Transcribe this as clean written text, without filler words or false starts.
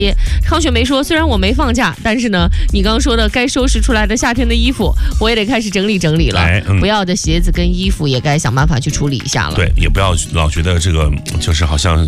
康雪梅说，虽然我没放假，但是呢，你刚刚说的该收拾出来的夏天的衣服，我也得开始整理整理了。不要的鞋子跟衣服也该想办法去处理一下了。 对，也不要老觉得这个就是好像